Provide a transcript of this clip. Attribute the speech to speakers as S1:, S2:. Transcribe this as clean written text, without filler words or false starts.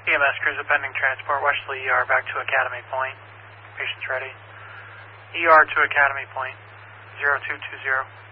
S1: EMS cruiser pending transport, Westerly ER back to Academy Point. Patient's ready. ER to Academy Point, 0220.